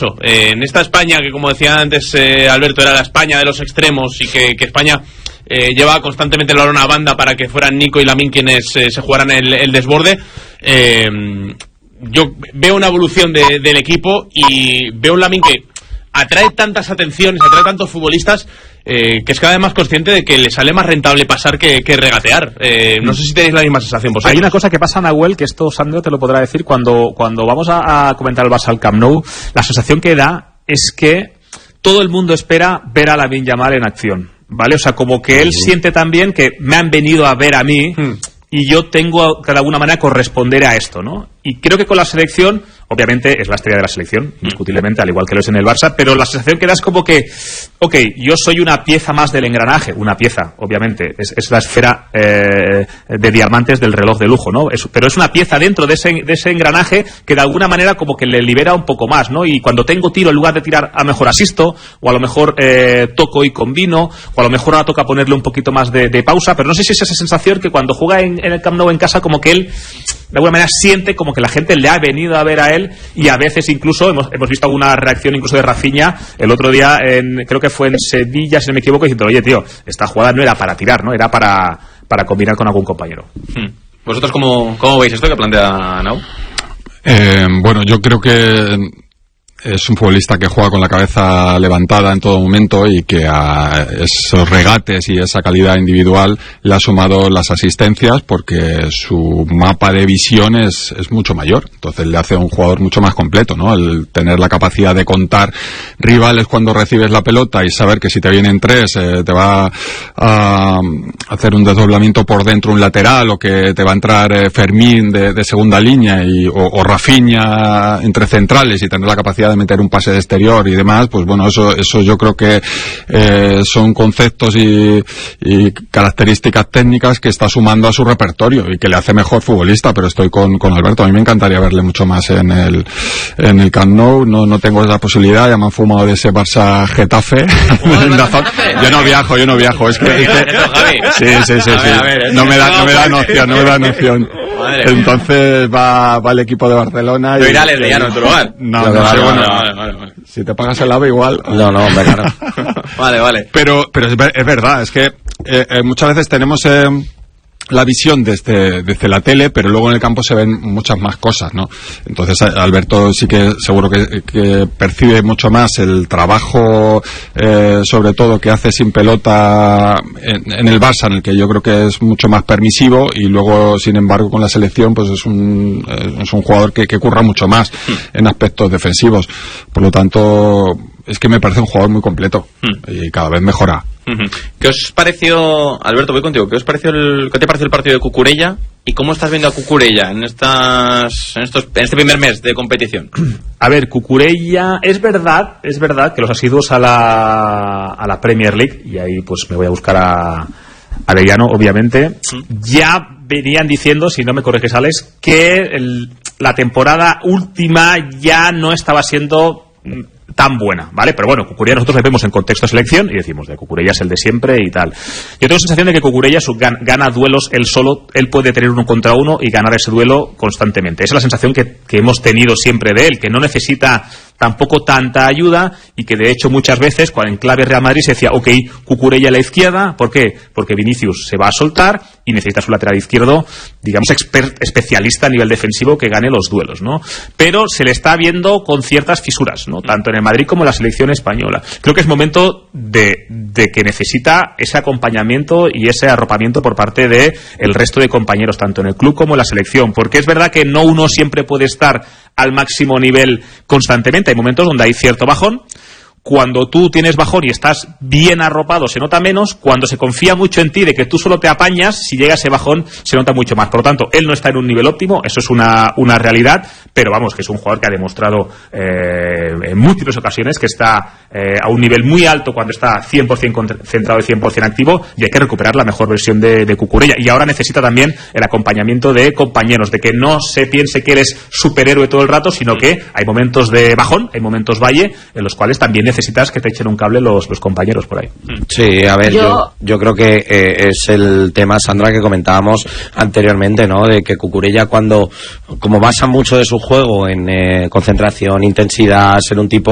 eso, en esta España que, como decía antes Alberto, era la España de los extremos, y que España llevaba constantemente el balón a banda para que fueran Nico y Lamine quienes se jugaran el desborde. Yo veo una evolución del equipo, y veo un Lamine que atrae tantas atenciones, atrae tantos futbolistas, que es cada vez más consciente de que le sale más rentable pasar que regatear. No sé si tenéis la misma sensación vosotros. Hay una cosa que pasa, Nahuel, que esto Sandro te lo podrá decir, cuando vamos a comentar el Barça al Camp Nou, la sensación que da es que todo el mundo espera ver a Lamine Yamal en acción, ¿vale? O sea, como que él siente también que me han venido a ver a mí, y yo tengo que de alguna manera corresponder a esto, ¿no? Y creo que con la selección, obviamente es la estrella de la selección, indiscutiblemente, al igual que lo es en el Barça, pero la sensación que da es como que, ok, yo soy una pieza más del engranaje, una pieza, obviamente, es la esfera de diamantes del reloj de lujo, ¿no? Pero es una pieza dentro de ese engranaje que de alguna manera como que le libera un poco más, ¿no? Y cuando tengo tiro, en lugar de tirar, a lo mejor asisto, o a lo mejor toco y combino, o a lo mejor ahora toca ponerle un poquito más de pausa, pero no sé si es esa sensación que cuando juega en el Camp Nou en casa, como que él de alguna manera siente como que la gente le ha venido a ver a él, y a veces incluso hemos visto alguna reacción incluso de Rafinha el otro día, creo que fue en Sevilla, si no me equivoco, diciendo, oye tío, esta jugada no era para tirar, ¿no? Era para combinar con algún compañero. ¿Vosotros cómo veis esto que plantea Nau? Bueno, yo creo que es un futbolista que juega con la cabeza levantada en todo momento, y que a esos regates y esa calidad individual le ha sumado las asistencias, porque su mapa de visión es mucho mayor. Entonces le hace un jugador mucho más completo, ¿no? El tener la capacidad de contar rivales cuando recibes la pelota y saber que si te vienen tres te va a hacer un desdoblamiento por dentro un lateral, o que te va a entrar Fermín de segunda línea o Rafinha entre centrales, y tener la capacidad de meter un pase de exterior y demás, pues bueno, eso yo creo que son conceptos y características técnicas que está sumando a su repertorio y que le hace mejor futbolista. Pero estoy con Alberto, a mí me encantaría verle mucho más en el Camp Nou. No tengo esa posibilidad, ya me han fumado de ese Barça Getafe. Yo no viajo, es que sí. No me da noción. Entonces va el equipo de Barcelona. Yo iré al Herediano en tu lugar. Vale. Si te pagas el AVE igual. No, hombre, claro. Vale. Pero es verdad, es que muchas veces tenemos la visión desde la tele, pero luego en el campo se ven muchas más cosas, ¿no? Entonces Alberto sí que seguro que percibe mucho más el trabajo, sobre todo que hace sin pelota en el Barça, en el que yo creo que es mucho más permisivo, y luego sin embargo con la selección pues es un jugador que curra mucho más en aspectos defensivos. Por lo tanto, es que me parece un jugador muy completo y cada vez mejora. ¿Qué os pareció, Alberto, voy contigo, qué te pareció el partido de Cucurella, y cómo estás viendo a Cucurella en este primer mes de competición? A ver, Cucurella, es verdad que los asiduos a la Premier League, y ahí pues me voy a buscar a Arellano, obviamente, ya venían diciendo, si no me corriges Alex, que la temporada última ya no estaba siendo tan buena, ¿vale? Pero bueno, Cucurella nosotros le vemos en contexto de selección y decimos, de Cucurella es el de siempre y tal. Yo tengo la sensación de que Cucurella gana duelos él solo, él puede tener 1 contra 1 y ganar ese duelo constantemente. Esa es la sensación que hemos tenido siempre de él, que no necesita tampoco tanta ayuda, y que de hecho muchas veces cuando en clave Real Madrid se decía, ok, Cucurella a la izquierda, ¿por qué? Porque Vinicius se va a soltar y necesitas un lateral izquierdo, digamos, especialista a nivel defensivo que gane los duelos, ¿no? Pero se le está viendo con ciertas fisuras, ¿no? Tanto en el Madrid como en la selección española. Creo que es momento de que necesita ese acompañamiento y ese arropamiento por parte de el resto de compañeros, tanto en el club como en la selección, porque es verdad que no uno siempre puede estar al máximo nivel constantemente. Hay momentos donde hay cierto bajón. Cuando tú tienes bajón y estás bien arropado se nota menos. Cuando se confía mucho en ti de que tú solo te apañas, si llega ese bajón se nota mucho más. Por lo tanto, él no está en un nivel óptimo, eso es una realidad, pero vamos, que es un jugador que ha demostrado en múltiples ocasiones que está a un nivel muy alto cuando está 100% centrado y 100% activo, y hay que recuperar la mejor versión de Cucurella. Y ahora necesita también el acompañamiento de compañeros, de que no se piense que eres superhéroe todo el rato, sino que hay momentos de bajón, hay momentos valle, en los cuales también necesitas que te echen un cable los compañeros por ahí. Sí, a ver, yo creo que es el tema, Sandra, que comentábamos anteriormente, ¿no? De que Cucurella, como basa mucho de su juego en concentración, intensidad, ser un tipo